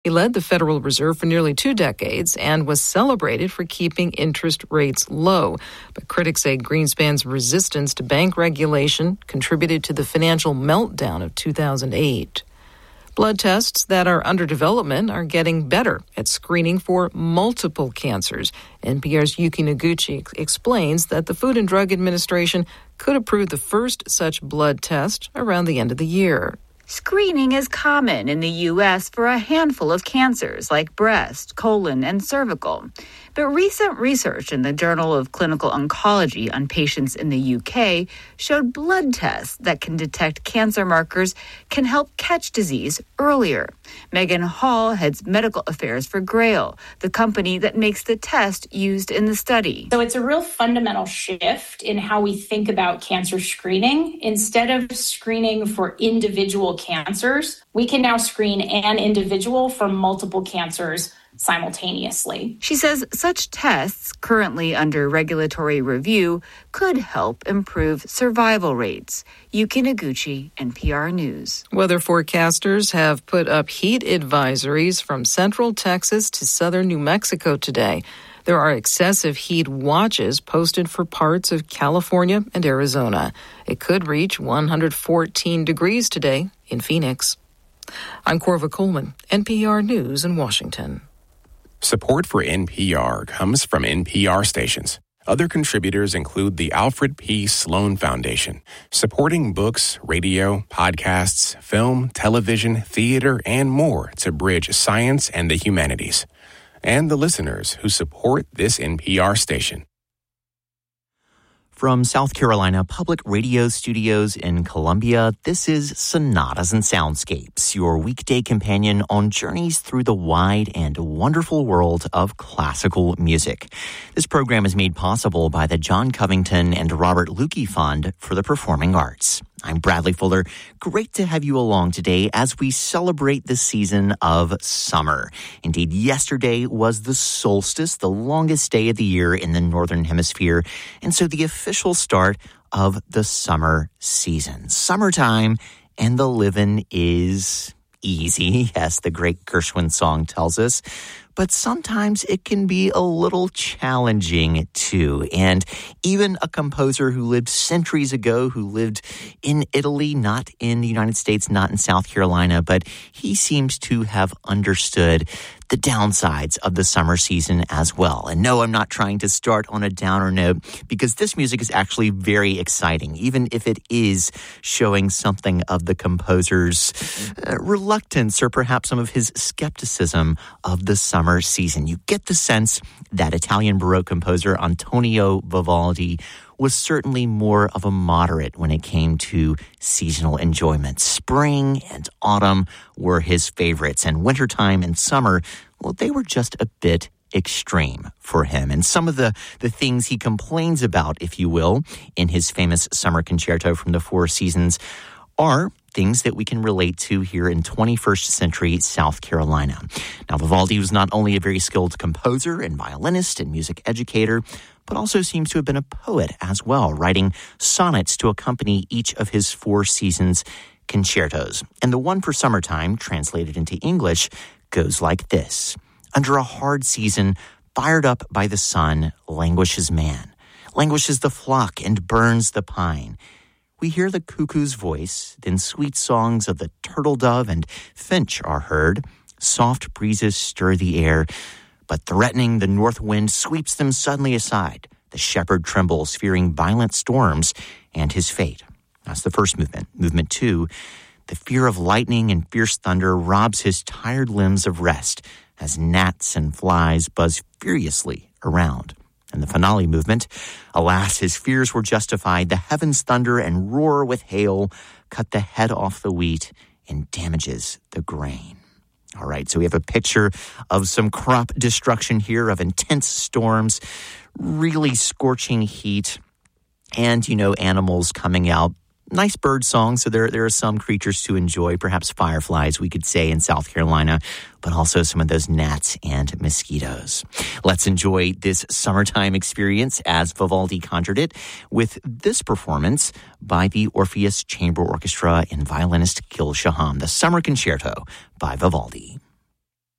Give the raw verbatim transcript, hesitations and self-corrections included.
He led the Federal Reserve for nearly two decades and was celebrated for keeping interest rates low. But critics say Greenspan's resistance to bank regulation contributed to the financial meltdown of two thousand eight. Blood tests that are under development are getting better at screening for multiple cancers. N P R's Yuki Noguchi explains that the Food and Drug Administration could approve the first such blood test around the end of the year. Screening is common in the U S for a handful of cancers like breast, colon, and cervical. But recent research in the Journal of Clinical Oncology on patients in the U K showed blood tests that can detect cancer markers can help catch disease earlier. Megan Hall heads medical affairs for Grail, the company that makes the test used in the study. So it's a real fundamental shift in how we think about cancer screening. Instead of screening for individual cancers, we can now screen an individual for multiple cancers simultaneously. She says such tests, currently under regulatory review, could help improve survival rates. Yuki Noguchi, N P R News. Weather forecasters have put up heat advisories from central Texas to southern New Mexico today. There are excessive heat watches posted for parts of California and Arizona. It could reach one hundred fourteen degrees today in Phoenix. I'm Corva Coleman, N P R News in Washington. Support for N P R comes from N P R stations. Other contributors include the Alfred P. Sloan Foundation, supporting books, radio, podcasts, film, television, theater, and more to bridge science and the humanities. And the listeners who support this N P R station. From South Carolina Public Radio Studios in Columbia, this is Sonatas and Soundscapes, your weekday companion on journeys through the wide and wonderful world of classical music. This program is made possible by the John Covington and Robert Lukey Fund for the Performing Arts. I'm Bradley Fuller. Great to have you along today as we celebrate the season of summer. Indeed, yesterday was the solstice, the longest day of the year in the Northern Hemisphere, and so the official start of the summer season. Summertime, and the livin' is easy, as the great Gershwin song tells us. But sometimes it can be a little challenging, too. And even a composer who lived centuries ago, who lived in Italy, not in the United States, not in South Carolina, but he seems to have understood the downsides of the summer season as well. And no, I'm not trying to start on a downer note, because this music is actually very exciting, even if it is showing something of the composer's uh, reluctance or perhaps some of his skepticism of the summer season. You get the sense that Italian Baroque composer Antonio Vivaldi was certainly more of a moderate when it came to seasonal enjoyment. Spring and autumn were his favorites, and wintertime and summer, well, they were just a bit extreme for him. And some of the, the things he complains about, if you will, in his famous Summer Concerto from the Four Seasons are things that we can relate to here in twenty-first century South Carolina. Now, Vivaldi was not only a very skilled composer and violinist and music educator, but also seems to have been a poet as well, writing sonnets to accompany each of his Four Seasons concertos. And the one for summertime, translated into English, goes like this. Under a hard season, fired up by the sun, languishes man. Languishes the flock and burns the pine. We hear the cuckoo's voice, then sweet songs of the turtle dove and finch are heard. Soft breezes stir the air, but threatening the north wind sweeps them suddenly aside. The shepherd trembles, fearing violent storms and his fate. That's the first movement. Movement two, the fear of lightning and fierce thunder robs his tired limbs of rest as gnats and flies buzz furiously around. And the finale movement, alas, his fears were justified. The heavens thunder and roar with hail, cut the head off the wheat, and damages the grain. All right, so we have a picture of some crop destruction here, of intense storms, really scorching heat, and, you know, animals coming out. Nice bird song, so there, there are some creatures to enjoy, perhaps fireflies, we could say, in South Carolina, but also some of those gnats and mosquitoes. Let's enjoy this summertime experience as Vivaldi conjured it with this performance by the Orpheus Chamber Orchestra and violinist Gil Shaham, the Summer Concerto by Vivaldi.